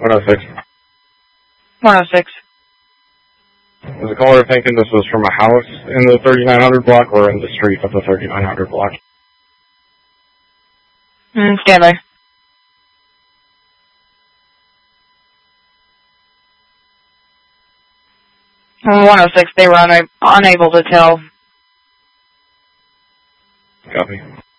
106. 106. Was the caller thinking this was from a house in the 3900 block or in the street of the 3900 block? Stand by. 106, they were unable to tell. Copy.